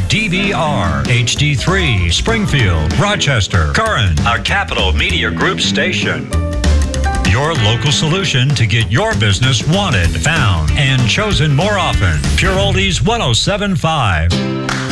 DVR, HD3, Springfield, Rochester, Curran, a Capital Media Group station. Your local solution to get your business wanted, found, and chosen more often. Pure Oldies 107.5.